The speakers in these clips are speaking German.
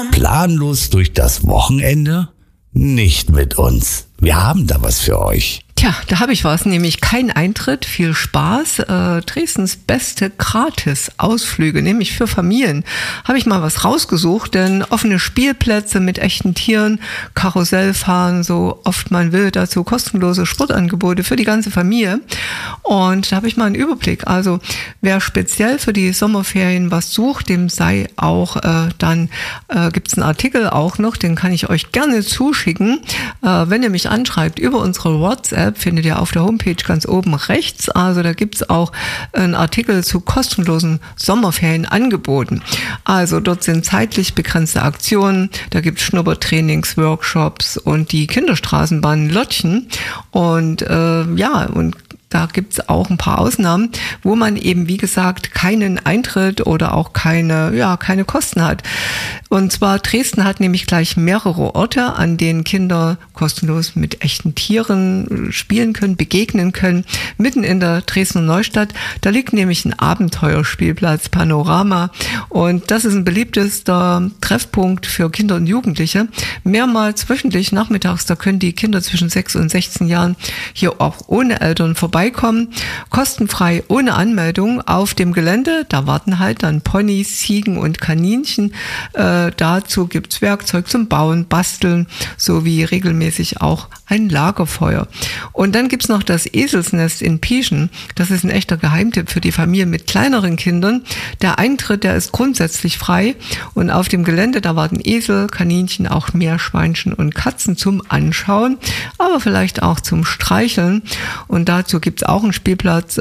Planlos durch das Wochenende? Nicht mit uns. Wir haben da was für euch. Tja, da habe ich was, nämlich kein Eintritt, viel Spaß. Dresdens beste Gratis-Ausflüge, nämlich für Familien. Habe ich mal was rausgesucht, denn offene Spielplätze mit echten Tieren, Karussellfahren, so oft man will, dazu kostenlose Sportangebote für die ganze Familie. Und da habe ich mal einen Überblick. Also wer speziell für die Sommerferien was sucht, dem sei auch, dann gibt's einen Artikel auch noch, den kann ich euch gerne zuschicken. Wenn ihr mich anschreibt über unsere WhatsApp, findet ihr auf der Homepage ganz oben rechts. Also da gibt's auch einen Artikel zu kostenlosen Sommerferienangeboten. Also dort sind zeitlich begrenzte Aktionen, da gibt's Schnuppertrainings, Workshops und die Kinderstraßenbahn Lottchen. Und und da gibt's auch ein paar Ausnahmen, wo man eben, wie gesagt, keinen Eintritt oder auch keine Kosten hat. Und zwar Dresden hat nämlich gleich mehrere Orte, an denen Kinder kostenlos mit echten Tieren spielen können, begegnen können. Mitten in der Dresdner Neustadt, da liegt nämlich ein Abenteuerspielplatz Panorama. Und das ist ein beliebtester Treffpunkt für Kinder und Jugendliche. Mehrmals wöchentlich nachmittags, da können die Kinder zwischen 6 und 16 Jahren hier auch ohne Eltern vorbeikommen, kostenfrei, ohne Anmeldung auf dem Gelände. Da warten halt dann Ponys, Ziegen und Kaninchen. Dazu gibt's Werkzeug zum Bauen, Basteln, sowie regelmäßig auch ein Lagerfeuer. Und dann gibt's noch das Eselsnest in Pieschen. Das ist ein echter Geheimtipp für die Familie mit kleineren Kindern. Der Eintritt, der ist grundsätzlich frei. Und auf dem Gelände, da warten Esel, Kaninchen, auch Meerschweinchen und Katzen zum Anschauen, aber vielleicht auch zum Streicheln. Und dazu gibt's auch einen Spielplatz,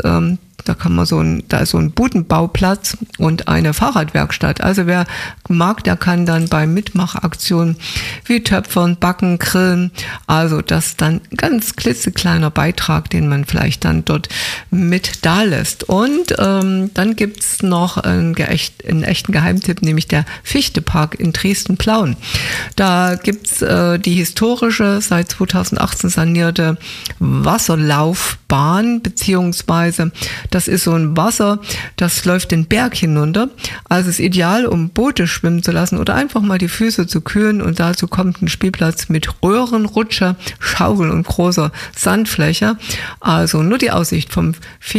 da ist so ein Budenbauplatz und eine Fahrradwerkstatt. Also wer mag, der kann dann bei Mitmachaktionen wie Töpfern, Backen, Grillen, also das ist dann ganz klitzekleiner Beitrag, den man vielleicht dann dort mit da lässt. Und dann gibt's noch einen echten Geheimtipp, nämlich der Fichtepark in Dresden-Plauen. Da gibt's die historische, seit 2018 sanierte Wasserlaufbahn, beziehungsweise das ist so ein Wasser, das läuft den Berg hinunter. Also ist ideal, um Boote schwimmen zu lassen oder einfach mal die Füße zu kühlen. Und dazu kommt ein Spielplatz mit Röhrenrutscher, Schaukel und großer Sandfläche. Also nur die Aussicht vom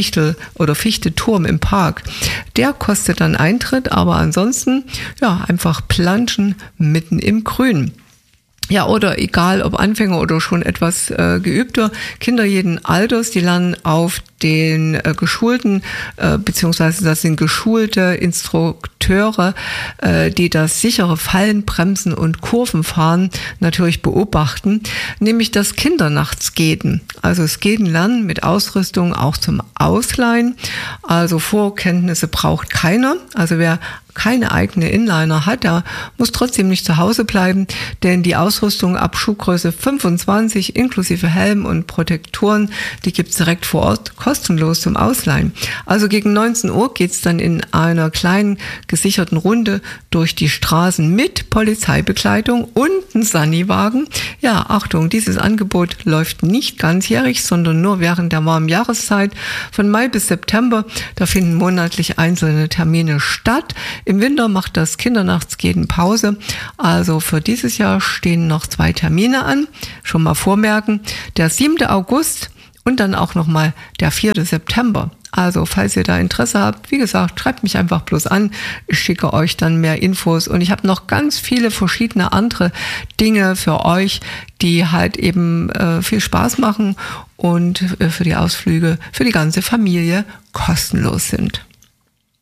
Fichteturm im Park. Der kostet dann Eintritt, aber ansonsten einfach planschen mitten im Grün. Ja, oder egal, ob Anfänger oder schon etwas geübter, Kinder jeden Alters, die lernen auf den geschulten, beziehungsweise das sind geschulte Instrukteure, die das sichere Fallen, Bremsen und Kurvenfahren natürlich beobachten, nämlich das Kindernachtsskaten. Also Skaten lernen mit Ausrüstung auch zum Ausleihen. Also Vorkenntnisse braucht keiner. Also wer keine eigene Inliner hat, der muss trotzdem nicht zu Hause bleiben, denn die Ausrüstung ab Schuhgröße 25 inklusive Helm und Protektoren, die gibt's direkt vor Ort kostenlos zum Ausleihen. Also gegen 19 Uhr geht's dann in einer kleinen gesicherten Runde durch die Straßen mit Polizeibegleitung und einem Saniwagen. Ja, Achtung, dieses Angebot läuft nicht ganzjährig, sondern nur während der warmen Jahreszeit von Mai bis September. Da finden monatlich einzelne Termine statt. Im Winter macht das Kindernachtsskaten Pause. Also für dieses Jahr stehen noch 2 Termine an. Schon mal vormerken. Der 7. August und dann auch nochmal der 4. September. Also falls ihr da Interesse habt, wie gesagt, schreibt mich einfach bloß an. Ich schicke euch dann mehr Infos. Und ich habe noch ganz viele verschiedene andere Dinge für euch, die halt eben viel Spaß machen und für die Ausflüge für die ganze Familie kostenlos sind.